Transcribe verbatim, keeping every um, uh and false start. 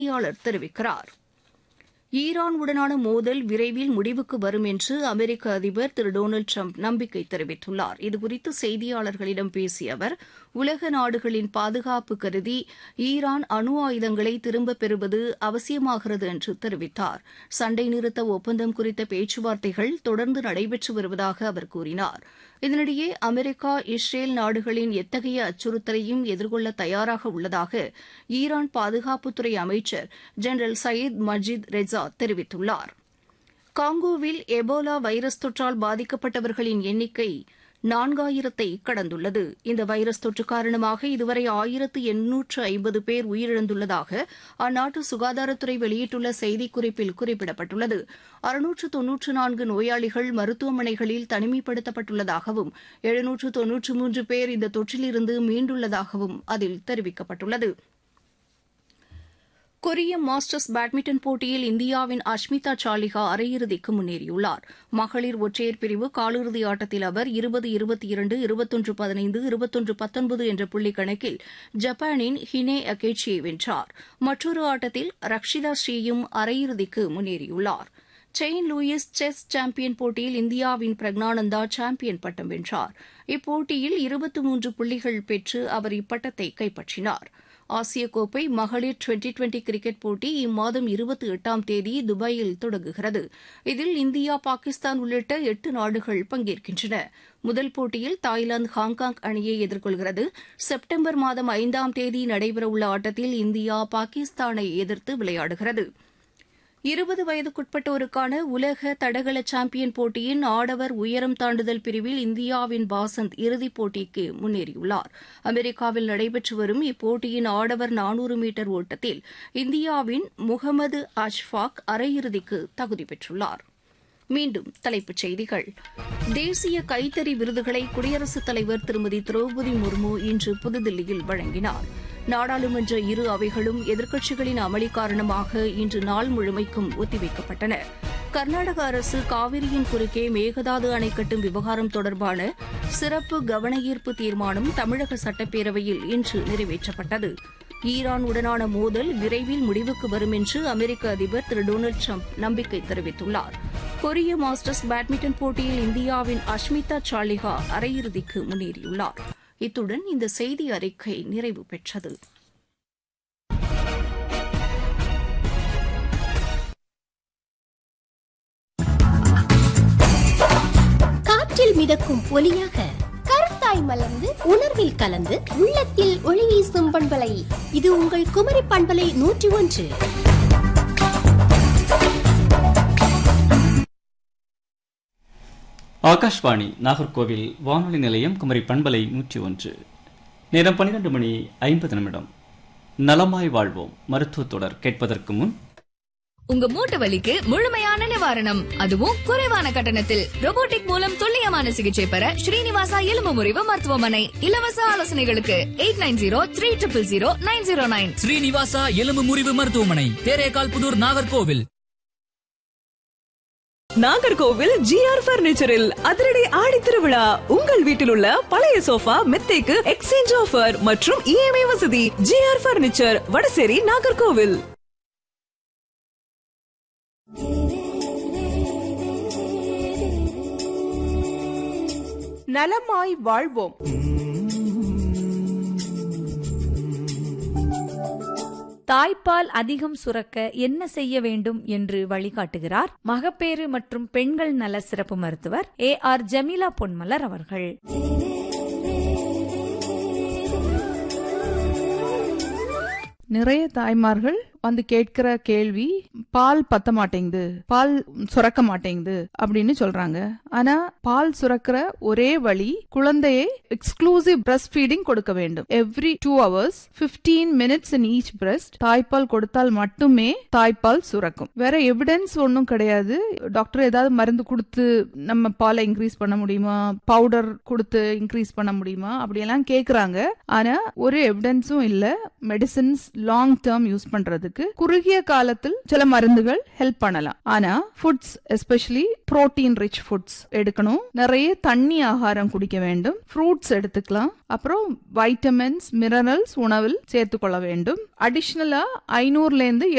செய்தியாளர் தெரிவிக்கிறார். ஈரான் உடனான மோதல் விரைவில் முடிவுக்கு வரும் என்று அமெரிக்க அதிபர் திரு டொனால்டு டிரம்ப் நம்பிக்கை தெரிவித்துள்ளார். இதுகுறித்து செய்தியாளர்களிடம் பேசிய அவர், உலக நாடுகளின் பாதுகாப்பு கருதி ஈரான் அணு ஆயுதங்களை திரும்பப் பெறுவது அவசியமாகிறது என்று தெரிவித்தார். சண்டை நிறுத்த ஒப்பந்தம் குறித்த பேச்சுவார்த்தைகள் தொடர்ந்து நடைபெற்று வருவதாக அவர் கூறினார். இதனிடையே அமெரிக்கா, இஸ்ரேல் நாடுகளின் எத்தகைய அச்சுறுத்தலையும் எதிர்கொள்ள தயாராக உள்ளதாக ஈரான் பாதுகாப்புத்துறை அமைச்சர் ஜெனரல் சயீத் மஜித் ரெஜா தெரிவித்துள்ளார். காங்கோவில் எபோலா வைரஸ் தொற்றால் பாதிக்கப்பட்டவர்களின் எண்ணிக்கை நான்காயிரத்தை கடந்துள்ளது. இந்த வைரஸ் தொற்று காரணமாக இதுவரை ஆயிரத்து எண்ணூற்று ஐம்பது பேர் உயிரிழந்துள்ளதாக அந்நாட்டு சுகாதாரத்துறை வெளியிட்டுள்ள செய்திக்குறிப்பில் குறிப்பிடப்பட்டுள்ளது. அறுநூற்று தொன்னூற்று நான்கு நோயாளிகள் மருத்துவமனைகளில் தனிமைப்படுத்தப்பட்டுள்ளதாகவும் எழுநூற்று தொன்னூற்று மூன்று பேர் இந்த தொற்றிலிருந்து மீண்டுள்ளதாகவும் அதில் தெரிவிக்கப்பட்டுள்ளது. கொரிய மாஸ்டர்ஸ் பேட்மிண்டன் போட்டியில் இந்தியாவின் அஷ்மிதா சாலிஹா அரையிறுதிக்கு முன்னேறியுள்ளார். மகளிர் ஒற்றையர் பிரிவு காலிறுதி ஆட்டத்தில் அவர் இருபது இருபத்தி இரண்டு இருபத்தொன்று பதினைந்து இருபத்தொன்று பத்தொன்பது என்ற புள்ளி கணக்கில் ஜப்பானின் ஹினே அகேச்சியை வென்றார். மற்றொரு ஆட்டத்தில் ரக்ஷிதா ஸ்ரீயும் அரையிறுதிக்கு முன்னேறியுள்ளார். செயின்ட் லூயிஸ் செஸ் சாம்பியன் போட்டியில் இந்தியாவின் பிரக்னானந்தா சாம்பியன் பட்டம் வென்றார். இப்போட்டியில் இருபத்தி மூன்று புள்ளிகள் பெற்று அவர் இப்பட்டத்தை கைப்பற்றினார். ஆசிய கோப்பை மகளிர் டுவெண்டி டுவெண்டி கிரிக்கெட் போட்டி இம்மாதம் இருபத்தி எட்டாம் தேதி துபாயில் தொடங்குகிறது. இதில் இந்தியா, பாகிஸ்தான் உள்ளிட்ட எட்டு நாடுகள் பங்கேற்கின்றன. முதல் போட்டியில் தாய்லாந்து ஹாங்காங் அணியை எதிர்கொள்கிறது. செப்டம்பர் மாதம் ஐந்தாம் தேதி நடைபெறவுள்ள ஆட்டத்தில் இந்தியா பாகிஸ்தானை எதிர்த்து விளையாடுகிறது. இருபது வயதுக்குட்பட்டோருக்கான உலக தடகள சாம்பியன் போட்டியின் ஆடவர் உயரம் தாண்டுதல் பிரிவில் இந்தியாவின் பாசந்த் இறுதிப் போட்டிக்கு முன்னேறியுள்ளார். அமெரிக்காவில் நடைபெற்று வரும் இப்போட்டியின் ஆடவர் நானூறு மீட்டர் ஓட்டத்தில் இந்தியாவின் முகமது அஷ்ஃபாக் அரையிறுதிக்கு தகுதி பெற்றுள்ளார். மீண்டும் தலைப்புச் செய்திகள். தேசிய கைத்தறி விருதுகளை குடியரசுத் தலைவர் திருமதி திரௌபதி முர்மு இன்று புதுதில்லியில் வழங்கினார். நாடாளுமன்ற இரு அவைகளும் எதிர்க்கட்சிகளின் அமளி காரணமாக இன்று நாள் முழுமைக்கும் ஒத்திவைக்கப்பட்டன. கர்நாடக அரசு காவிரியின் குறுக்கே மேகதாது அணை கட்டும் விவகாரம் தொடர்பான சிறப்பு கவன ஈர்ப்பு தீர்மானம் தமிழக சட்டப்பேரவையில் இன்று நிறைவேற்றப்பட்டது. ஈரான் உடனான மோதல் விரைவில் முடிவுக்கு வரும் என்று அமெரிக்க அதிபர் திரு டொனால்டு டிரம்ப் நம்பிக்கை தெரிவித்துள்ளார். கொரிய மாஸ்டர்ஸ் பேட்மிண்டன் போட்டியில் இந்தியாவின் அஷ்மிதா சாலிஹா அரையிறுதிக்கு முன்னேறியுள்ளார். இத்துடன் இந்த செய்தி அறிக்கை நிறைவு பெற்றது. காற்றில் மிதக்கும் ஒலியாக, கருத்தாய் மலர்ந்து உணர்வில் கலந்து உள்ளத்தில் ஒளி வீசும் பண்பலை. இது உங்கள் குமரி பண்பலை நூற்றி ஒன்று. ஆகாஷ்வாணி நாகர்கோவில் வானொலி நிலையம், குமரி பண்பலை நூற்றி ஒன்று. நேரம் பன்னிரண்டு மணி ஐம்பது நிமிடம். நலமாய் வாழ்வோம் மருத்துவ தொடர் கேட்பதற்கு முன், உங்க மூட்டு வலிக்கு முழுமையான நிவாரணம், அதுவும் குறைவான கட்டணத்தில். ரோபோட்டிக் மூலம் துல்லியமான சிகிச்சை பெற ஸ்ரீனிவாசா எலும்பு முறிவு மருத்துவமனை. இலவச ஆலோசனைகளுக்கு eight nine zero three triple zero nine zero nine. Srinivasa எலும்பு முறிவு மருத்துவமனை, தேரேகால் புதூர், நாகர்கோவில். நாகர்கோவில் ஜிஆர் பர்னிச்சரில் அதிரடி ஆடி திருவிழா. உங்கள் வீட்டில் உள்ள பழைய சோஃபா, மெத்தைக்கு எக்ஸ்சேஞ்ச் ஆஃபர் மற்றும் இஎம்ஐ வசதி. GR furniture, Vadasery, Nagercoil. நலமாய் வாழ்வோம். தாய்ப்பால் அதிகம் சுரக்க என்ன செய்ய வேண்டும் என்று வழிகாட்டுகிறார் மகப்பேறு மற்றும் பெண்கள் நல சிறப்பு மருத்துவர் ஏ ஆர் ஜமீலா பொன்மலர் அவர்கள். நிறைய தாய்மார்கள் வந்து கேட்கிற கேள்வி, பால் பத்த மாட்டேங்குது, பால் சுரக்க மாட்டேங்குது அப்படின்னு சொல்றாங்க. ஆனா பால் சுரக்கிற ஒரே வழி குழந்தையை எக்ஸ்க்ளூசிவ் பிரஸ்ட் ஃபீடிங் கொடுக்க வேண்டும். Every two hours fifteen minutes in each breast தாய்ப்பால் கொடுத்தால் மட்டுமே தாய்ப்பால் சுரக்கும். வேற எவிடன்ஸ் ஒன்னும் கிடையாது. டாக்டர் ஏதாவது மருந்து கொடுத்து நம்ம பாலை இன்க்ரீஸ் பண்ண முடியுமா, பவுடர் கொடுத்து இன்க்ரீஸ் பண்ண முடியுமா அப்படியெல்லாம் கேக்குறாங்க. ஆனா ஒரு எவிடன்ஸும் இல்ல மெடிசின்ஸ் லாங் டேர்ம் யூஸ் பண்றதுக்கு. இருக்கிறதுக்கு குறுகிய காலத்தில் சில மருந்துகள் ஹெல்ப் பண்ணலாம். ஆனா foods especially protein rich foods எடுக்கணும். நிறைய தண்ணி ஆகாரம் குடிக்க வேண்டும். ஃப்ரூட்ஸ் எடுத்துக்கலாம். அப்புறம் வைட்டமின்ஸ் மினரல்ஸ் உணவில் சேர்த்துக்கொள்ள வேண்டும். அடிஷனலா ஐநூறுல இருந்து